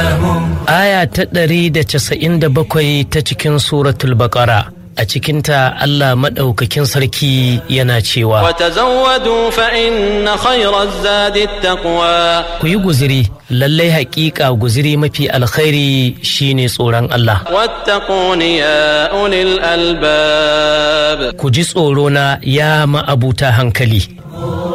Aya ta 197 ta cikin suratul Baqara. A cikinta Allah maɗaukakin sarki yana cewa, وتزودوا فإن خير الزاد التقوى. ku yi guziri, lallai haƙiƙa guziri mafi alkhairi shine tsoron Allah. واتقون يا أولي الألباب. Ku ji tsorona ya ma'abuta hankali.